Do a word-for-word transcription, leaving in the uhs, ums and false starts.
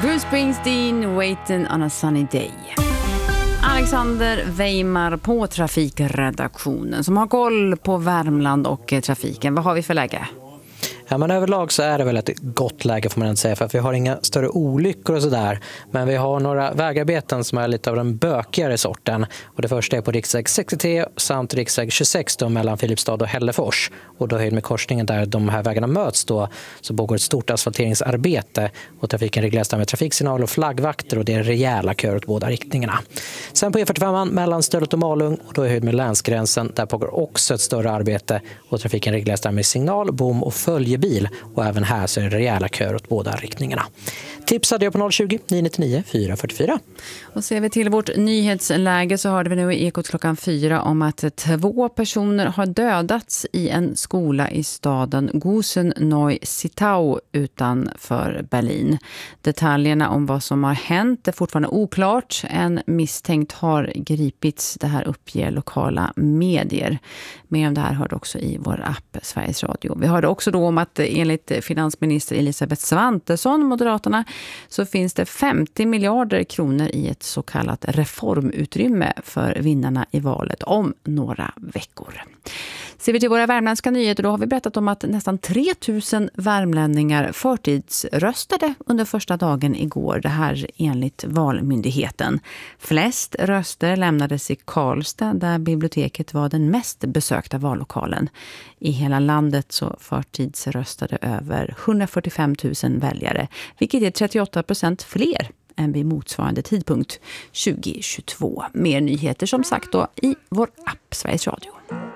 Bruce Springsteen, Waiting on a Sunny Day. Alexander Weimar på trafikredaktionen som har koll på Värmland och trafiken. Vad har vi för läge? Ja, men överlag så är det väl ett gott läge får man inte säga, för att vi har inga större olyckor och sådär. Men vi har några vägarbeten som är lite av den bökigare sorten. Och det första är på riksväg sextiotre samt riksväg tjugosex då, mellan Filipstad och Hällefors. Och då höjd med korsningen där de här vägarna möts då, så pågår ett stort asfalteringsarbete. Och trafiken regleras där med trafiksignal och flaggvakter, och det är rejäla köer åt båda riktningarna. Sen på E fyrtiofem mellan Stölet och Malung, och då är höjd med länsgränsen. Där pågår också ett större arbete, och trafiken regleras där med signal, bom och följebil. Och även här så är det rejäla köer åt båda riktningarna. Tips hade jag på noll tjugo, nio nio nio, fyra fyra fyra. Och ser vi till vårt nyhetsläge så hörde vi nu i Ekot klockan fyra om att två personer har dödats i en skola i staden Gusen-Neusittau utanför Berlin. Detaljerna om vad som har hänt är fortfarande oklart. En misstänkt har gripits, det här uppger lokala medier. Mer om det här hörde också i vår app Sveriges Radio. Vi hörde också då om att enligt finansminister Elisabeth Svantesson, Moderaterna, så finns det femtio miljarder kronor i ett så kallat reformutrymme för vinnarna i valet om några veckor. Ser vi till våra värmländska nyheter, då har vi berättat om att nästan tre tusen värmlänningar förtidsröstade under första dagen igår. Det här enligt Valmyndigheten. Flest röster lämnades i Karlstad där biblioteket var den mest besökta vallokalen. I hela landet så förtidsröstade över hundrafyrtiofem tusen väljare, vilket är trettioåtta procent fler än vid motsvarande tidpunkt tjugo tjugotvå. Mer nyheter som sagt då i vår app Sveriges Radio.